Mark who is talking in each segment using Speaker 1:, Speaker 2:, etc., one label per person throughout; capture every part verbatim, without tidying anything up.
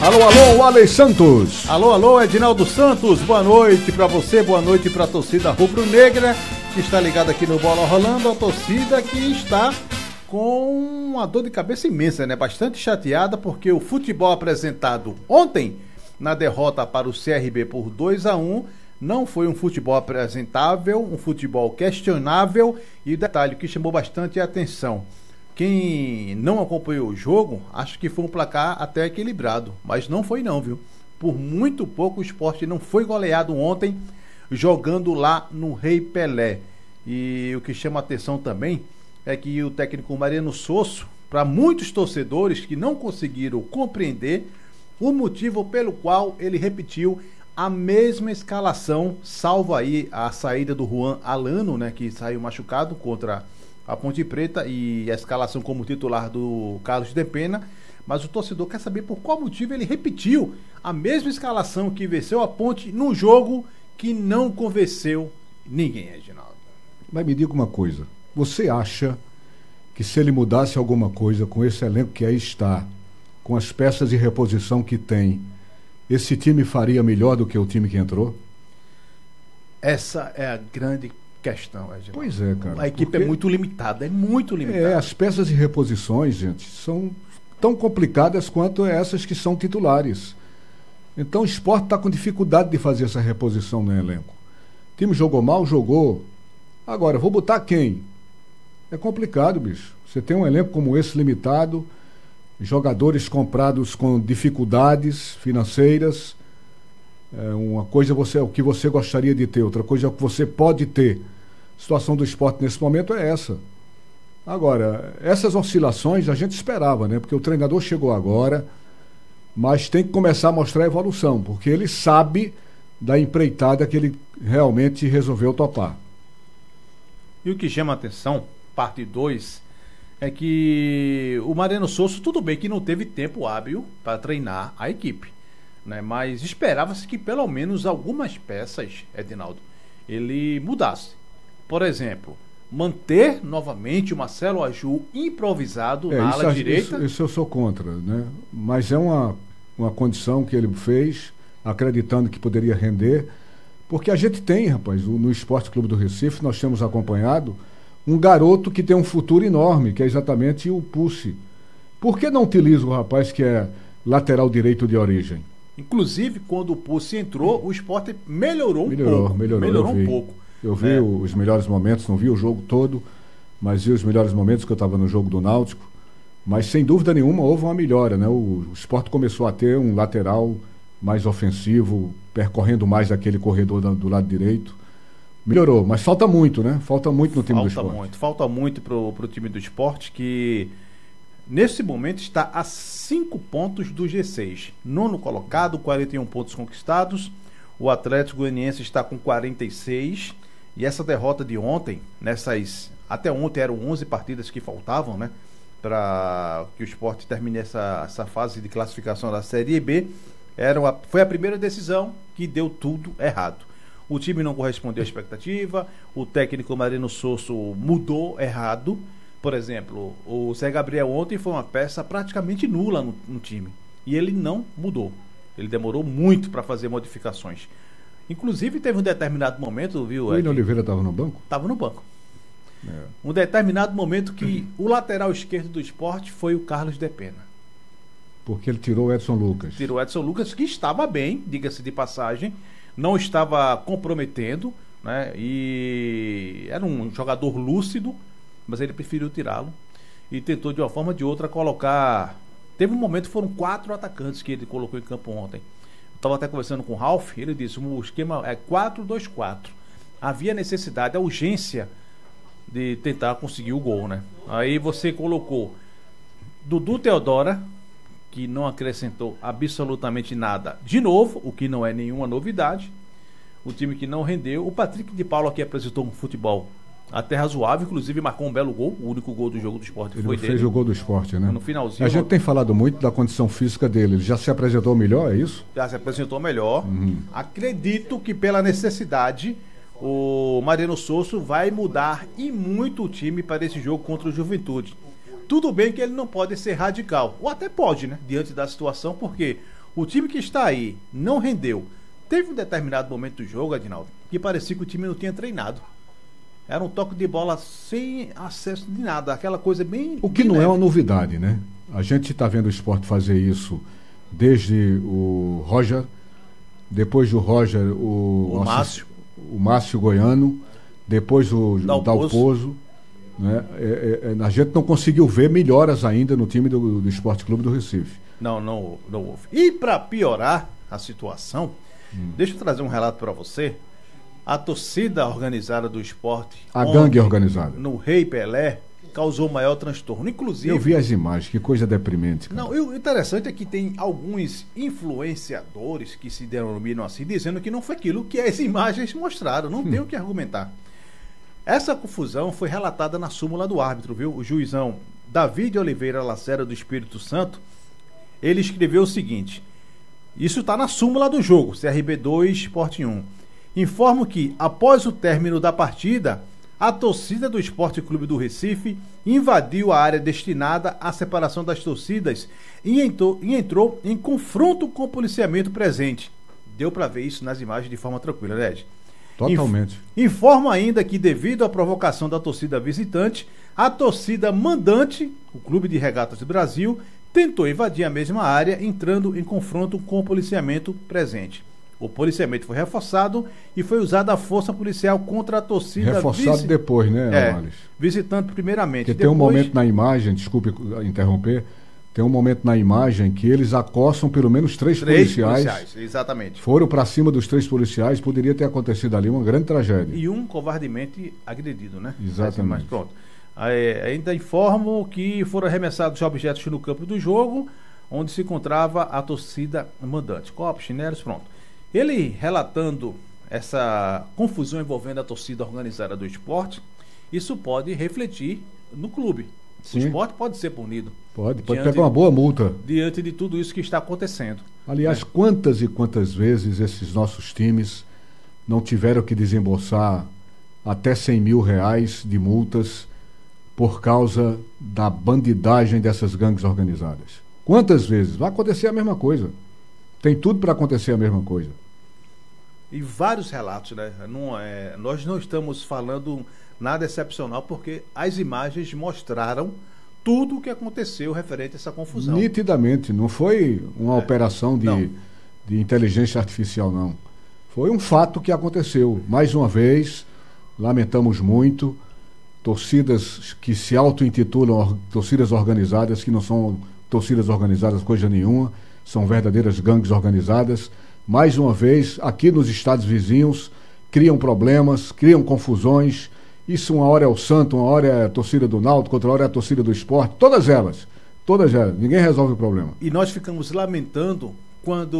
Speaker 1: Alô, alô, Alex Santos.
Speaker 2: Alô, alô, Edinaldo Santos. Boa noite pra você, boa noite pra torcida rubro-negra que está ligada aqui no Bola Rolando. A torcida que está com uma dor de cabeça imensa, né? Bastante chateada porque o futebol apresentado ontem na derrota para o C R B por dois a um não foi um futebol apresentável, um futebol questionável. E o detalhe que chamou bastante a atenção: quem não acompanhou o jogo, acho que foi um placar até equilibrado, mas não foi não, viu? Por muito pouco o Sport não foi goleado ontem, jogando lá no Rei Pelé. E o que chama a atenção também é que o técnico Mariano Sosso, para muitos torcedores que não conseguiram compreender o motivo pelo qual ele repetiu a mesma escalação, salvo aí a saída do Juan Alano, né, que saiu machucado contra a Ponte Preta, e a escalação como titular do Carlos de Pena. Mas o torcedor quer saber por qual motivo ele repetiu a mesma escalação que venceu a Ponte num jogo que não convenceu ninguém, Reginaldo.
Speaker 1: Mas me diga uma coisa, você acha que se ele mudasse alguma coisa com esse elenco que aí está, com as peças de reposição que tem, esse time faria melhor do que o time que entrou?
Speaker 2: Essa é a grande questão, Reginaldo.
Speaker 1: Pois é, cara.
Speaker 2: A equipe
Speaker 1: porque...
Speaker 2: é muito limitada, é muito limitada.
Speaker 1: É, as peças de reposições, gente, são tão complicadas quanto essas que são titulares. Então o Sport está com dificuldade de fazer essa reposição no elenco. O time jogou mal, jogou. Agora, vou botar quem? É complicado, bicho. Você tem um elenco como esse limitado, jogadores comprados com dificuldades financeiras. É uma coisa é você, o que você gostaria de ter, outra coisa é o que você pode ter. A situação do Sport nesse momento é essa. Agora, essas oscilações a gente esperava, né? Porque o treinador chegou agora, mas tem que começar a mostrar a evolução, porque ele sabe da empreitada que ele realmente resolveu topar.
Speaker 2: E o que chama a atenção, parte dois, é que o Mariano Sosso, tudo bem que não teve tempo hábil para treinar a equipe, né? Mas esperava-se que pelo menos algumas peças, Edinaldo, ele mudasse. Por exemplo, manter novamente o Marcelo Aju improvisado é, na ala
Speaker 1: isso,
Speaker 2: direita.
Speaker 1: Isso, isso eu sou contra, né? Mas é uma, uma condição que ele fez, acreditando que poderia render, porque a gente tem, rapaz, no Esporte Clube do Recife, nós temos acompanhado um garoto que tem um futuro enorme, que é exatamente o Pussi. Por que não utiliza o rapaz que é lateral direito de origem?
Speaker 2: Inclusive, quando o Pussi entrou, o Sport melhorou um
Speaker 1: melhorou,
Speaker 2: pouco.
Speaker 1: Melhorou,
Speaker 2: melhorou
Speaker 1: um
Speaker 2: pouco.
Speaker 1: Eu vi é. os melhores momentos, não vi o jogo todo, mas vi os melhores momentos que eu estava no jogo do Náutico. Mas, sem dúvida nenhuma, houve uma melhora, né? O, o Sport começou a ter um lateral mais ofensivo, percorrendo mais aquele corredor do, do lado direito. Melhorou, mas falta muito, né? Falta muito no time
Speaker 2: falta
Speaker 1: do Sport.
Speaker 2: Muito, falta muito pro, pro time do Sport, que nesse momento está a cinco pontos do G seis. Nono colocado, quarenta e um pontos conquistados. O Atlético Goianiense está com quarenta e seis. E essa derrota de ontem, nessas até ontem eram onze partidas que faltavam, né? Para que o Sport termine essa, essa fase de classificação da Série B. Era uma, foi a primeira decisão que deu tudo errado. O time não correspondeu à expectativa, o técnico Mariano Sosso mudou errado. Por exemplo, o Zé Gabriel ontem foi uma peça praticamente nula no, no time. E ele não mudou. Ele demorou muito para fazer modificações. Inclusive teve um determinado momento, viu?
Speaker 1: O William Oliveira estava no banco?
Speaker 2: Estava no banco. É. Um determinado momento que o lateral esquerdo do Sport foi o Carlos de Pena.
Speaker 1: Porque ele tirou o Edson Lucas.
Speaker 2: Tirou o Edson Lucas, que estava bem, diga-se de passagem, não estava comprometendo, né? E era um jogador lúcido, mas ele preferiu tirá-lo e tentou de uma forma ou de outra colocar. Teve um momento, foram quatro atacantes que ele colocou em campo ontem. Eu estava até conversando com o Ralf, ele disse: o esquema é quatro dois quatro. Havia necessidade, a urgência de tentar conseguir o gol, né? Aí você colocou Dudu Teodora, que não acrescentou absolutamente nada de novo, o que não é nenhuma novidade. O time que não rendeu. O Patrick de Paula aqui apresentou um futebol até razoável, inclusive marcou um belo gol. O único gol do jogo do Sport
Speaker 1: ele
Speaker 2: foi
Speaker 1: fez
Speaker 2: dele.
Speaker 1: o gol do Sport, né?
Speaker 2: No finalzinho.
Speaker 1: A gente tem falado muito da condição física dele. Ele já se apresentou melhor, é isso?
Speaker 2: Já se apresentou melhor.
Speaker 1: Uhum.
Speaker 2: Acredito que pela necessidade o Mariano Sosso vai mudar e muito o time para esse jogo contra o Juventude. Tudo bem que ele não pode ser radical, ou até pode, né? Diante da situação, porque O time que está aí não rendeu. Teve um determinado momento do jogo, Adinaldo, que parecia que o time não tinha treinado. Era um toque de bola sem acesso de nada, aquela coisa bem...
Speaker 1: O que
Speaker 2: bem
Speaker 1: não
Speaker 2: leve.
Speaker 1: é uma novidade, né? A gente está vendo o Sport fazer isso desde o Roger, depois do Roger o,
Speaker 2: O Márcio.
Speaker 1: o Márcio Goiano, depois o
Speaker 2: Dalpozo.
Speaker 1: Dalpozo, né? É, é, a gente não conseguiu ver melhoras ainda no time do, do Esporte Clube do Recife.
Speaker 2: Não, não, não houve. E para piorar a situação, hum. deixa eu trazer um relato para você. A torcida organizada do esporte,
Speaker 1: a gangue organizada,
Speaker 2: no Rei Pelé, causou maior transtorno. Inclusive,
Speaker 1: eu vi as imagens, que coisa deprimente. Cara.
Speaker 2: Não, e o interessante é que tem alguns influenciadores que se denominam assim, dizendo que não foi aquilo que as imagens mostraram. Não hum. tem o que argumentar. Essa confusão foi relatada na súmula do árbitro, viu? O juizão David Oliveira Lacera do Espírito Santo, ele escreveu o seguinte: isso está na súmula do jogo, C R B dois, Sport um. Informo que, após o término da partida, a torcida do Esporte Clube do Recife invadiu a área destinada à separação das torcidas e entrou, e entrou em confronto com o policiamento presente. Deu para ver isso nas imagens de forma tranquila, né, Ed?
Speaker 1: Totalmente.
Speaker 2: Informo ainda que, devido à provocação da torcida visitante, a torcida mandante, o Clube de Regatas do Brasil, tentou invadir a mesma área, entrando em confronto com o policiamento presente. O policiamento foi reforçado e foi usada a força policial contra a torcida...
Speaker 1: Reforçado visi... depois, né,
Speaker 2: é,
Speaker 1: Amalis?
Speaker 2: Visitante primeiramente.
Speaker 1: Porque
Speaker 2: depois...
Speaker 1: tem um momento na imagem, desculpe interromper, tem um momento na imagem que eles acossam pelo menos três, três policiais. policiais.
Speaker 2: Exatamente.
Speaker 1: Foram para cima dos três policiais, poderia ter acontecido ali uma grande tragédia.
Speaker 2: E um covardemente agredido, né?
Speaker 1: Exatamente.
Speaker 2: Mas pronto. Aí, ainda informo que foram arremessados objetos no campo do jogo, onde se encontrava a torcida mandante. Copos, chinelos, pronto. Ele relatando essa confusão envolvendo a torcida organizada do esporte, isso pode refletir no clube. Sim. O esporte pode ser punido.
Speaker 1: Pode, pode pegar uma boa multa.
Speaker 2: Diante de tudo isso que está acontecendo.
Speaker 1: Aliás, né? Quantas e quantas vezes esses nossos times não tiveram que desembolsar até cem mil reais de multas por causa da bandidagem dessas gangues organizadas? Quantas vezes? Vai acontecer a mesma coisa. Tem tudo para acontecer a mesma coisa.
Speaker 2: E vários relatos, né? Não é, nós não estamos falando nada excepcional, porque as imagens mostraram tudo o que aconteceu referente a essa confusão.
Speaker 1: Nitidamente, não foi uma é, operação de, de inteligência artificial, não. Foi um fato que aconteceu. Mais uma vez, lamentamos muito, torcidas que se auto-intitulam torcidas organizadas, que não são torcidas organizadas coisa nenhuma, são verdadeiras gangues organizadas. Mais uma vez, aqui nos estados vizinhos, criam problemas, criam confusões. Isso uma hora é o Santo, uma hora é a torcida do Náutico, outra hora é a torcida do Sport. Todas elas, todas elas. Ninguém resolve o problema.
Speaker 2: E nós ficamos lamentando quando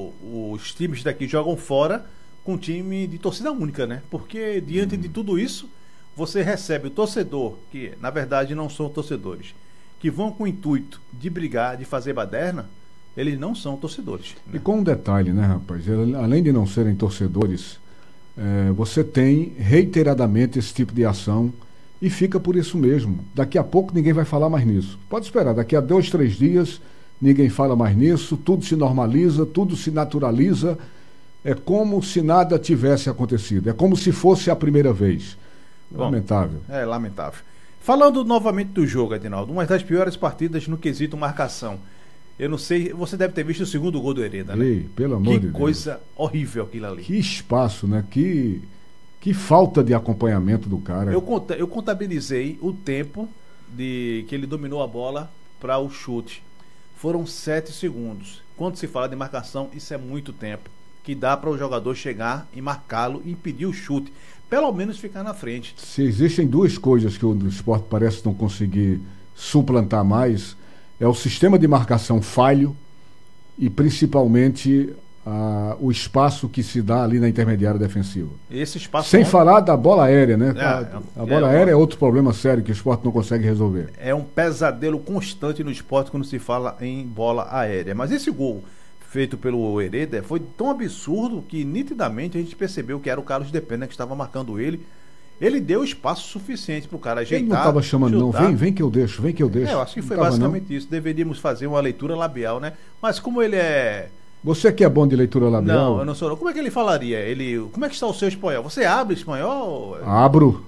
Speaker 2: os times daqui jogam fora com time de torcida única, né? Porque diante hum. de tudo isso, você recebe o torcedor, que na verdade não são torcedores, que vão com o intuito de brigar, de fazer baderna. Eles não são torcedores. Né?
Speaker 1: E com um detalhe, né, rapaz? Além de não serem torcedores, é, você tem reiteradamente esse tipo de ação e fica por isso mesmo. Daqui a pouco ninguém vai falar mais nisso. Pode esperar, daqui a dois, três dias ninguém fala mais nisso, tudo se normaliza, tudo se naturaliza. É como se nada tivesse acontecido. É como se fosse a primeira vez.
Speaker 2: Bom,
Speaker 1: lamentável.
Speaker 2: É, lamentável. Falando novamente do jogo, Adinaldo, uma das piores partidas no quesito marcação. Eu não sei, você deve ter visto o segundo gol do Hereda, né?
Speaker 1: Ei, pelo amor
Speaker 2: que
Speaker 1: de Deus.
Speaker 2: Que coisa horrível aquilo ali.
Speaker 1: Que espaço, né? Que, que falta de acompanhamento do cara.
Speaker 2: Eu, conta, eu contabilizei o tempo de que ele dominou a bola para o chute. Foram sete segundos. Quando se fala de marcação, isso é muito tempo. Que dá para o jogador chegar e marcá-lo e impedir o chute. Pelo menos ficar na frente.
Speaker 1: Se existem duas coisas que o esporte parece não conseguir suplantar mais, é o sistema de marcação falho e principalmente ah, o espaço que se dá ali na intermediária defensiva.
Speaker 2: Esse espaço
Speaker 1: Sem
Speaker 2: é...
Speaker 1: falar da bola aérea, né?
Speaker 2: É,
Speaker 1: a, a bola é, aérea é outro problema sério que o esporte não consegue resolver.
Speaker 2: É um pesadelo constante no esporte quando se fala em bola aérea. Mas esse gol feito pelo Hereda foi tão absurdo que nitidamente a gente percebeu que era o Carlos Depena que estava marcando ele. Ele deu espaço suficiente para o cara ajeitar.
Speaker 1: Ele não estava chamando, chutar. não. Vem, vem que eu deixo, vem que eu deixo.
Speaker 2: É, eu acho que
Speaker 1: não
Speaker 2: foi
Speaker 1: tava,
Speaker 2: basicamente
Speaker 1: não.
Speaker 2: isso. Deveríamos fazer uma leitura labial, né? Mas como ele é
Speaker 1: Você que é bom de leitura labial?
Speaker 2: Não, eu não sou. Como é que ele falaria? Ele, como é que está o seu espanhol? Você abre espanhol?
Speaker 1: Abro.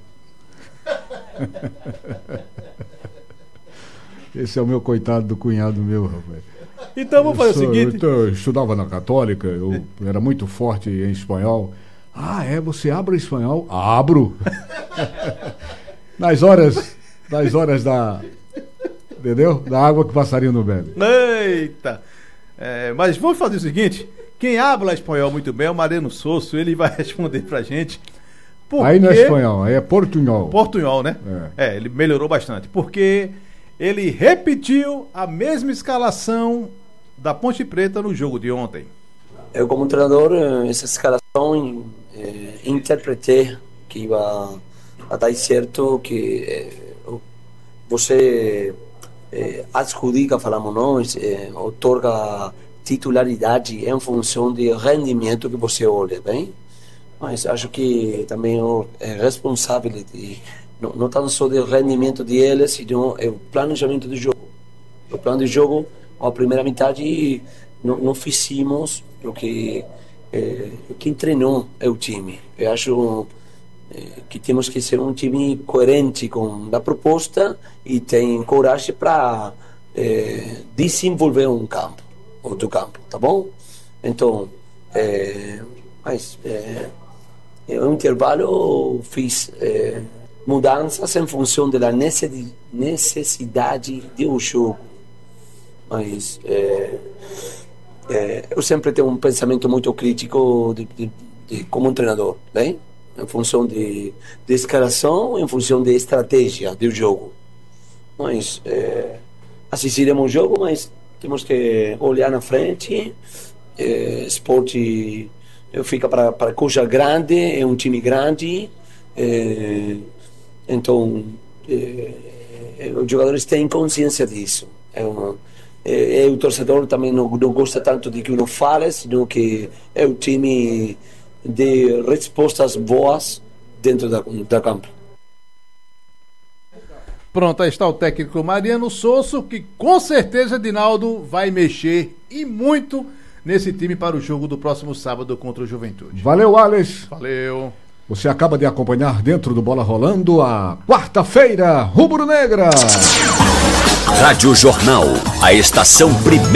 Speaker 1: Esse é o meu coitado do cunhado meu, rapaz.
Speaker 2: Então vamos fazer
Speaker 1: eu
Speaker 2: o seguinte.
Speaker 1: Eu, eu estudava na Católica, eu era muito forte em espanhol. Ah, é? Você abre espanhol? Abro. nas horas, nas horas da, entendeu? Da água que o passarinho não bebe.
Speaker 2: Eita! É, mas vamos fazer o seguinte: quem habla espanhol muito bem é o Mariano Sosso, ele vai responder pra gente.
Speaker 1: Aí não é espanhol, aí é portunhol.
Speaker 2: Portunhol, né? É. é, ele melhorou bastante, porque ele repetiu a mesma escalação da Ponte Preta no jogo de ontem.
Speaker 3: Eu, como treinador, essa escalação eh, interpretei que ia a dar certo, que eh, você eh, adjudica, falamos nós, eh, otorga titularidade em função do rendimento que você olha, bem? Mas acho que também é responsável de, não, não tanto só do rendimento deles, sino o planejamento do jogo. O plano de jogo, a primeira metade, não, não fizemos o que eh, quem treinou é o time. Eu acho eh, que temos que ser um time coerente com a proposta e tem coragem para eh, desenvolver um campo, outro campo, tá bom? Então, eh, mas eh, no intervalo fiz eh, mudanças em função da necessidade do jogo, mas eh, eh, eu sempre tenho um pensamento muito crítico de, de, de, como um treinador, bem? Em função de, de escalação, em função de estratégia do jogo. Mas eh, assistiremos o jogo, mas temos que olhar na frente. Eh, esporte fica para para coisa grande, é um time grande, eh, então eh, os jogadores têm consciência disso. É um, é, é, o torcedor também não, não gosta tanto de que uno fale, sino que é o time de respostas boas dentro da, da campo.
Speaker 2: Pronto, aí está o técnico Mariano Sosso, que com certeza, Dinaldo, vai mexer e muito nesse time para o jogo do próximo sábado contra o Juventude.
Speaker 1: Valeu, Alex.
Speaker 2: Valeu.
Speaker 1: Você acaba de acompanhar dentro do Bola Rolando a quarta-feira rubro-negra.
Speaker 4: Rádio Jornal, a estação primeira.